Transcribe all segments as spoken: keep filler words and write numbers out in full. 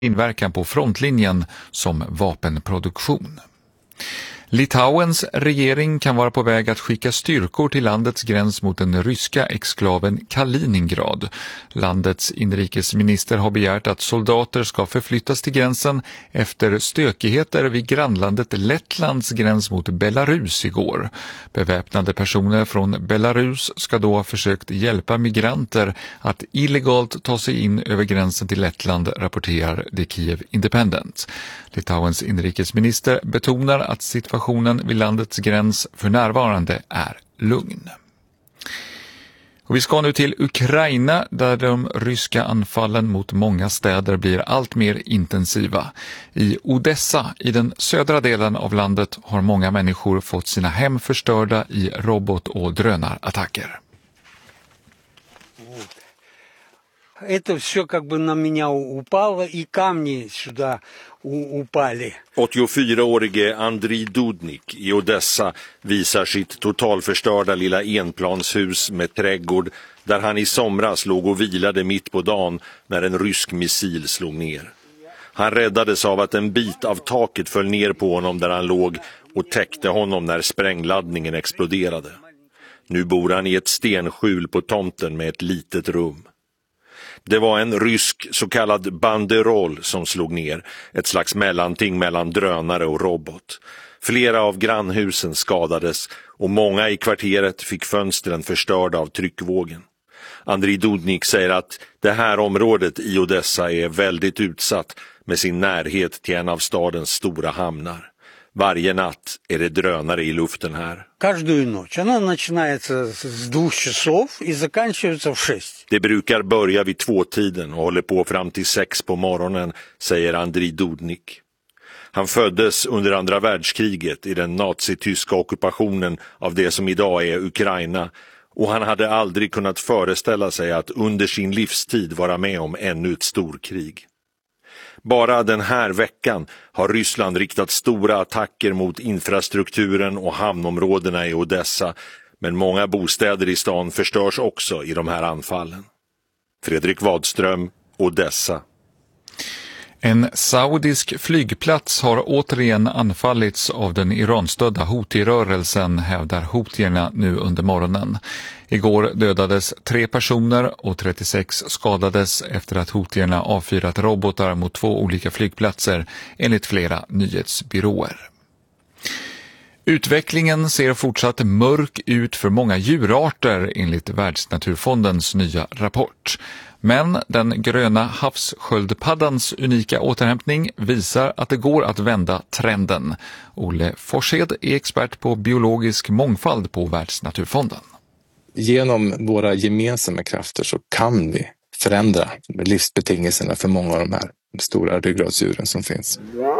inverkan på frontlinjen som vapenproduktion. Litauens regering kan vara på väg att skicka styrkor till landets gräns mot den ryska exklaven Kaliningrad. Landets inrikesminister har begärt att soldater ska förflyttas till gränsen efter stökigheter vid grannlandet Lettlands gräns mot Belarus igår. Beväpnade personer från Belarus ska då ha försökt hjälpa migranter att illegalt ta sig in över gränsen till Lettland, rapporterar The Kiev Independent. Litauens inrikesminister betonar att situationen vid landets gräns för närvarande är lugn. Och vi ska nu till Ukraina där de ryska anfallen mot många städer blir allt mer intensiva. I Odessa, i den södra delen av landet, har många människor fått sina hem förstörda i robot- och drönarattacker. Это все как бы на меня упало, и камни сюда упали. åttiofyraårige Andriy Dudnik i Odessa visar sitt totalförstörda lilla enplanshus med trädgård där han i somras låg och vilade mitt på dagen när en rysk missil slog ner. Han räddades av att en bit av taket föll ner på honom där han låg och täckte honom när sprängladdningen exploderade. Nu bor han i ett stenskjul på tomten med ett litet rum. Det var en rysk så kallad banderol som slog ner, ett slags mellanting mellan drönare och robot. Flera av grannhusen skadades och många i kvarteret fick fönstren förstörda av tryckvågen. Andriy Dudnik säger att det här området i Odessa är väldigt utsatt med sin närhet till en av stadens stora hamnar. Varje natt är det drönare i luften här. Каждую ночь. Она начинается с двух часов и заканчивается в шесть. Det brukar börja vid tvåtiden och håller på fram till sex på morgonen, säger Andriy Dudnik. Han föddes under andra världskriget i den nazityska ockupationen av det som idag är Ukraina, och han hade aldrig kunnat föreställa sig att under sin livstid vara med om ännu ett storkrig. Bara den här veckan har Ryssland riktat stora attacker mot infrastrukturen och hamnområdena i Odessa, men många bostäder i stan förstörs också i de här anfallen. Fredrik Wadström, Odessa. En saudisk flygplats har återigen anfallits av den iranstödda Houthi-rörelsen, hävdar houtierna nu under morgonen. Igår dödades tre personer och trettiosex skadades efter att houtierna avfyrat robotar mot två olika flygplatser, enligt flera nyhetsbyråer. Utvecklingen ser fortsatt mörk ut för många djurarter enligt Världsnaturfondens nya rapport. Men den gröna havssköldpaddans unika återhämtning visar att det går att vända trenden. Olle Forshed är expert på biologisk mångfald på Världsnaturfonden. Genom våra gemensamma krafter så kan vi förändra livsbetingelserna för många av de här stora ryggradsdjuren som finns.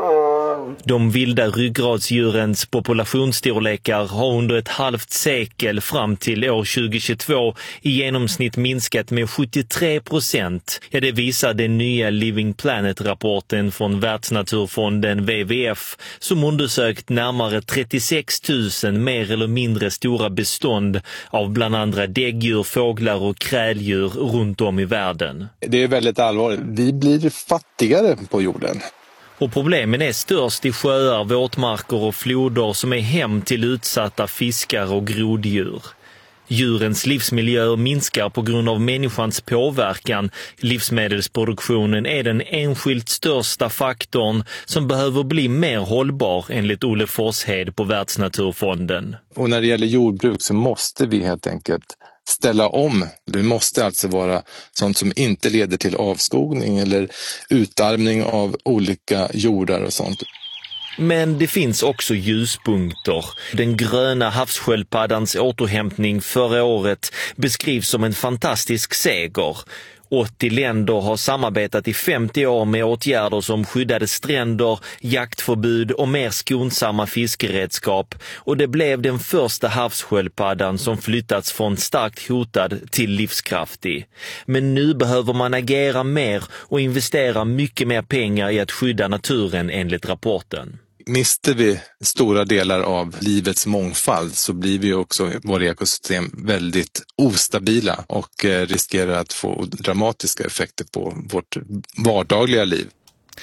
De vilda ryggradsdjurens populationsstorlekar har under ett halvt sekel fram till år tjugohundratjugotvå i genomsnitt minskat med sjuttiotre procent. Ja, det visar den nya Living Planet-rapporten från Världsnaturfonden W W F som undersökt närmare trettiosex tusen mer eller mindre stora bestånd av bland andra däggdjur, fåglar och kräldjur runt om i världen. Det är väldigt allvarligt. Vi blir fattigare på jorden. Och problemen är störst i sjöar, våtmarker och floder som är hem till utsatta fiskar och groddjur. Djurens livsmiljö minskar på grund av människans påverkan. Livsmedelsproduktionen är den enskilt största faktorn som behöver bli mer hållbar enligt Olle Forshed på Världsnaturfonden. Och när det gäller jordbruk så måste vi helt enkelt ställa om. Det måste alltså vara sånt som inte leder till avskogning eller utarmning av olika jordar och sånt. Men det finns också ljuspunkter. Den gröna havssköldpaddans återhämtning förra året beskrivs som en fantastisk seger. åttio länder har samarbetat i femtio år med åtgärder som skyddade stränder, jaktförbud och mer skonsamma fiskeredskap. Och det blev den första havssköldpaddan som flyttats från starkt hotad till livskraftig. Men nu behöver man agera mer och investera mycket mer pengar i att skydda naturen enligt rapporten. Mister vi stora delar av livets mångfald så blir vi också våra ekosystem väldigt ostabila och riskerar att få dramatiska effekter på vårt vardagliga liv.